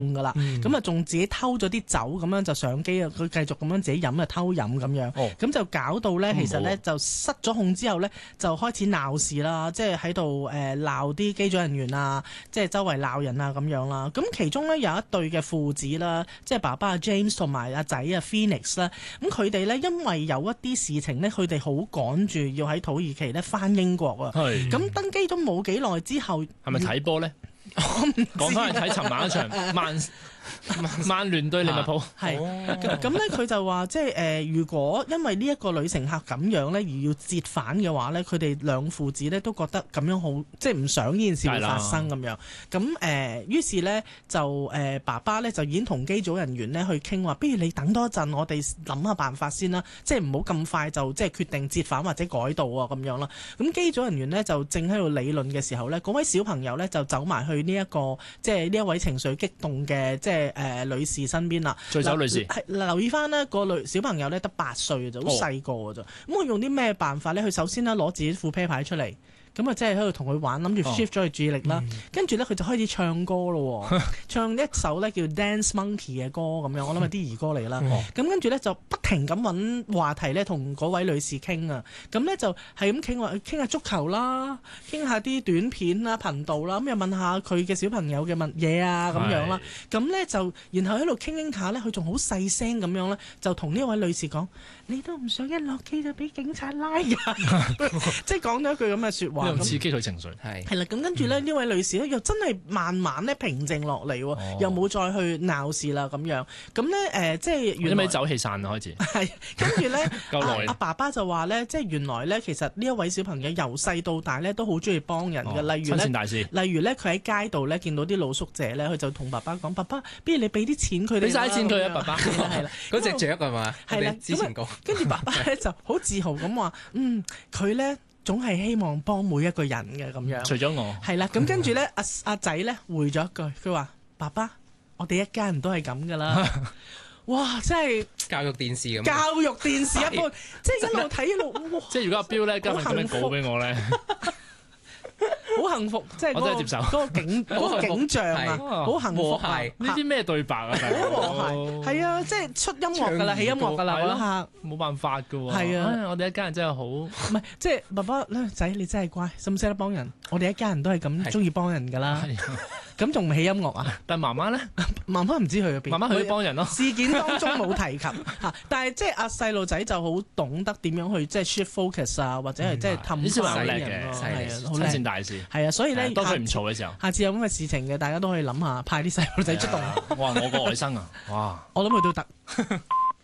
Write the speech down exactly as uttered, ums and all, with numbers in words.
噶啦，咁啊仲自己偷咗啲酒咁樣就上機啊，佢繼續咁樣自己飲啊偷飲咁樣，咁、哦、就搞到咧其實咧就失咗控之後咧就開始鬧事啦，即係喺度誒鬧啲機組人員啊，即係周圍鬧人啊咁樣啦。咁其中咧有一對嘅父子啦，即係爸爸阿 James 同埋阿仔啊 Phoenix 啦，咁佢哋咧因為有一啲事情咧，佢哋好趕住要喺土耳其咧翻英國啊，咁登機咗冇幾耐之後， 係咪睇波咧？講翻去睇尋晚一場曼曼聯對利物浦， 係咁咧，佢就話即係誒，如果因為呢一個女乘客咁樣咧而要折返嘅話咧，佢哋兩父子咧都覺得咁樣好，即係唔想呢件事會發生咁樣。咁誒，於是咧就誒爸爸咧就已經同機組人員咧去傾話，不如你等多一陣，我哋諗下辦法先啦，即係唔好咁快就即係決定折返或者改道啊咁樣啦。咁機組人員咧就正喺度理論嘅時候咧，嗰位小朋友咧就走埋去呢一個即係呢一位情緒激動嘅即係誒、呃、女士身邊啦。 醉酒女士係留意翻呢個女小朋友咧得八歲嘅啫，好細個嘅啫。咁佢用啲咩辦法咧？佢首先咧攞自己副啤牌出嚟。咁啊，即係喺度同佢玩，諗住 shift 咗佢注意力啦。跟住咧，佢就開始唱歌咯，唱一首咧叫 Dance Monkey 嘅歌咁樣。我諗係啲兒歌嚟啦。咁跟住咧就不停咁揾話題咧，同嗰位女士傾啊。咁咧就係咁傾話，傾下足球啦，傾下啲短片啦、頻道啦。咁又問下佢嘅小朋友嘅問嘢啊咁樣啦。咁咧就然後喺度傾傾下咧，佢仲好細聲咁樣咧，就同呢位女士講：你都唔想一落機就俾警察拉㗎？即係講咗一句咁嘅説話。 刺激佢情緒， 係係啦，咁跟住咧呢位女士咧又真係慢慢咧平靜落嚟喎，哦、又冇再去鬧事啦咁樣，咁咧誒即係原來酒氣散啦開始， 係跟住咧阿阿爸爸就話咧，即係原來咧其實呢一位小朋友由細到大咧都好中意幫人嘅，哦、例如咧，例如咧佢喺街度咧見到啲露宿者咧，佢就同爸爸講：爸爸，不如你俾啲錢佢哋， 俾曬錢佢啊！爸爸係啦係啦， 嗰隻雀係嘛？ 係啦，之前講，跟住爸爸咧就好自豪咁話：嗯，佢咧。總係希望幫每一個人嘅咁樣， 除咗我係啦，咁跟住咧，阿阿仔咧回咗一句，佢話：爸爸，我哋一家人都係咁噶啦。哇！真係教育電視咁， 教育電視一般，即係一路睇一路。哇！ 即係如果阿標咧今日咁樣稿俾我咧。 好幸福，即係嗰、那個、 我真係接受嗰個景嗰個景象啊，好幸福啊！ 呢啲咩對白啊？ 好和諧，係啊，即係出音樂㗎啦，起音樂㗎啦，嗰一刻冇辦法㗎喎。 係啊， 我哋一家人真係好， 唔係即係爸爸咧仔，你真係乖，識唔識得幫人？我哋一家人都係咁中意幫人㗎啦。咁仲唔起音樂啊？ 但係媽媽咧， 媽媽唔知去咗邊。 媽媽去幫人咯。 事件當中冇提及嚇，但係即係阿細路仔就好懂得點樣去即係 shift focus 啊，或者係即係氹細人咯，係啊，好親善大事。 係啊，所以咧， 當佢唔嘈嘅時候， 下次有咁嘅事情嘅，大家都可以諗下派啲細路仔出動。 哇！我個外甥啊，哇！ 我諗佢都得。